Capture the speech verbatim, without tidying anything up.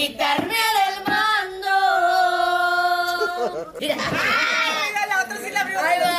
quitarme del mando. Mira. Ay, la otra sí la abrió. Ahí va.